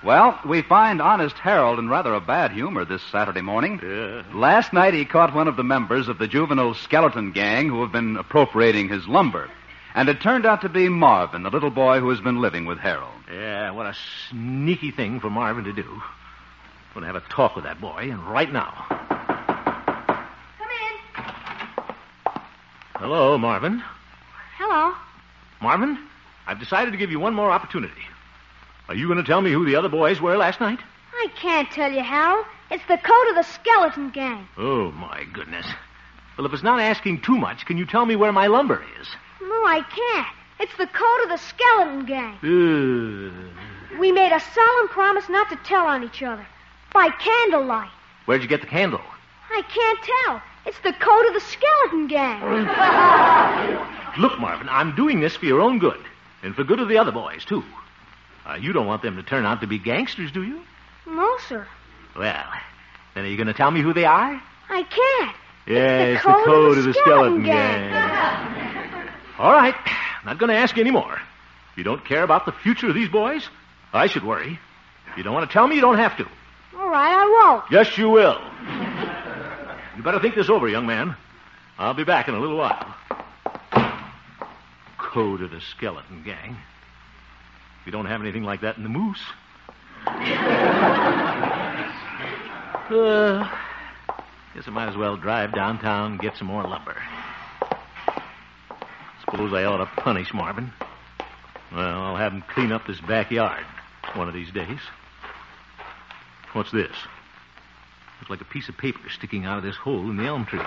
Well, we find Honest Harold in rather a bad humor this Saturday morning. Yeah. Last night he caught one of the members of the juvenile skeleton gang who have been appropriating his lumber. And it turned out to be Marvin, the little boy who has been living with Harold. Yeah, what a sneaky thing for Marvin to do. I'm going to have a talk with that boy, and right now. Come in. Hello, Marvin. Hello. Marvin, I've decided to give you one more opportunity. Are you going to tell me who the other boys were last night? I can't tell you, Harold. It's the code of the skeleton gang. Oh, my goodness. Well, if it's not asking too much, can you tell me where my lumber is? No, I can't. It's the code of the skeleton gang. Uh, We made a solemn promise not to tell on each other. By candlelight. Where'd you get the candle? I can't tell. It's the code of the skeleton gang. Look, Marvin, I'm doing this for your own good, and for good of the other boys, too. You don't want them to turn out to be gangsters, do you? No, sir. Well, then are you going to tell me who they are? I can't. Yeah, it's the code of the skeleton gang. All right, I'm not going to ask you anymore. If you don't care about the future of these boys, I should worry. If you don't want to tell me, you don't have to. All right, I won't. Yes, you will. You better think this over, young man. I'll be back in a little while. Code of the skeleton gang. We don't have anything like that in the Moose. Guess I might as well drive downtown and get some more lumber. Suppose I ought to punish Marvin. Well, I'll have him clean up this backyard one of these days. What's this? Looks like a piece of paper sticking out of this hole in the elm tree.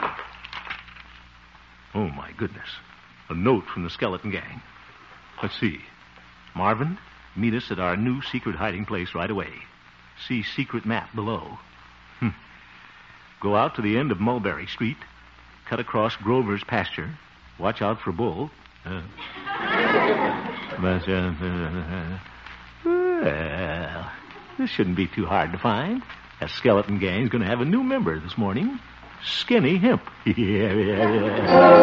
Oh, my goodness. A note from the skeleton gang. Let's see. Marvin, meet us at our new secret hiding place right away. See secret map below. Go out to the end of Mulberry Street, cut across Grover's pasture, watch out for Bull. Well, this shouldn't be too hard to find. That skeleton gang's going to have a new member this morning. Skinny Hemp. Yeah.